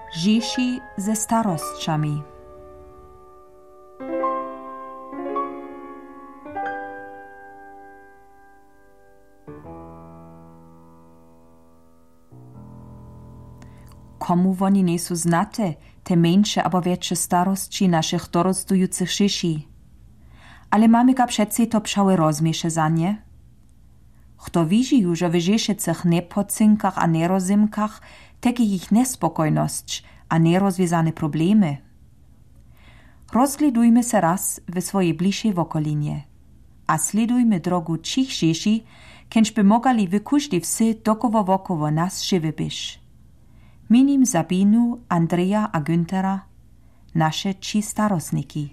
Žiši ze starostčami. Komu oni nie sú znate, te mensze abo większe starości naszych dorostujúcich Žiši? Ale mamy ka přeci to pšałe rozmieše za nie? Kto widzi już, że w Žišicych nepocinkach a nerozimkach teki ich nespokojność a nerozwiązane problemy. Rozglądujmy se raz w swojej bliższej wokolinie a sledujmy drogu cich Žiši, kenž by mogali wykuždi wsy dokoło nas żywy byś. Minim Sabinu, Andrea a Günthera, nasze ci starostniki.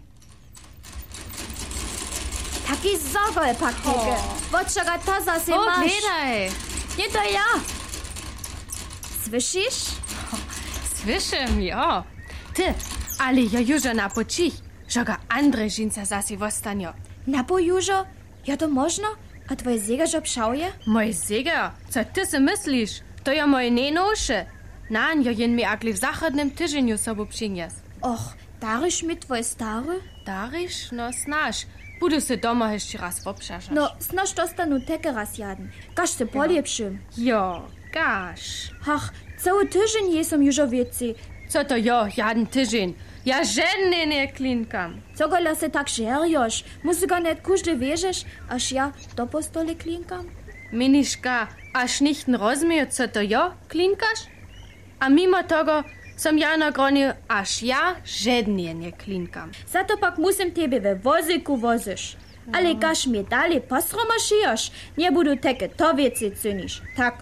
Taki zogol pakteke. Wodczego to zase masz. Gledaj. Nie to ja. Słyszysz? Słyszę, ja. Ty, ale ja już na pocich, że ga andre żinca zase wostanio. Na pojużo? Ja to można? A twoje zegarz obszałuje? Moj zegar, co ty si myślisz? To ja moje nenosze. Nan, ja jen mi akli w zachodnym tydzieniu sobu przynies. Och, darysz mi twoje stare? Darysz? No znasz. Budu se doma jeszcze raz obszašać. No, znasz dostanu teke raz jaden. Gaš se polepšim. Jo, gaš. Ach, cały tydzień jestem już o wieci. Co to jo, jeden tydzień? Ja żadne nie klinkam. Co go lasy tak żerjosz? Musi go net każdy wierzysz, aż ja do postole klinkam? Miniszka, aż nichten rozumie, co to jo klinkasz? A mimo tego som ja na gronie, aż ja żadnie nie klinkam. Za to pak musim tebe we woziku wozisz. Ale gaš mi dalej posromašijoš, nie budu teke to wieci cynisz. Tak.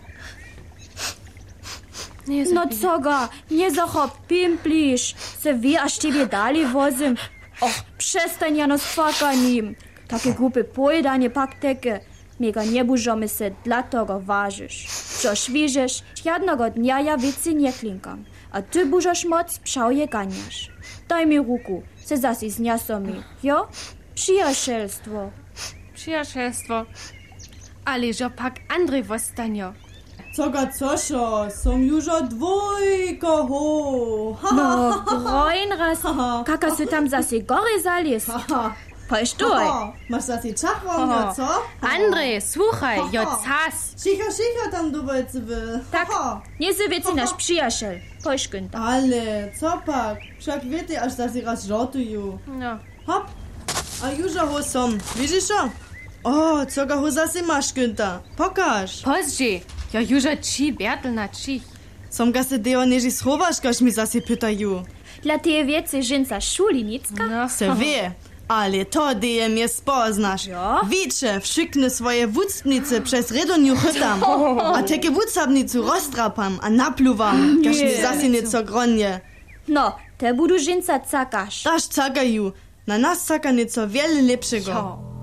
No co go, nie zacho pimplisz, se wie, aż tebe dalej wozim. Och, przestań jano z pakanim. Takie głupie pojedanie pak teke. Mega nie bużomy se dla tego ważysz. Coż widzisz, jednego dnia ja wieci nie klinkam. A ty bużosz moc pszałje ganiasz. Daj mi ruku, se zasi zniosą mi, jo? Przyjacielstwo. Przyjacielstwo. Ale że pak andre wostanio. Coszo, są już dwójko ho. No, groin raz. Kaka se tam zasi gory zalies. Pojsztuj. Masz zasi czachwą, co? Andre, słuchaj, jo cas. Cicho, tam do wojcy wy. Tak, nie se wieci nasz przyjaciel. Pojsz, Günther. Ale, co pak? Wszak wiecie, aż zasi raz żartuju. No. Hop, a już ho są, widzisz co? O, co go ho zasi masz, Günther? Pokaż. Pozdzi, ja już ci bertel na ci. Som ga se deo neži schovaš, kaž mi zasi pytaju. Dla tej wieci żynca szulinicka? No. Se wie, ale to deje mnie spoznasz. Jo? Wicze, wszyknę swoje wódstnice przez redoniu chytam. A teke wódsabnicu rozdrapam, a napluwam, kaž mi zasi nieco gronie. No, te budu żynca cakasz. Daż cakaju, na nas caka nieco wiele lepszego. Jo.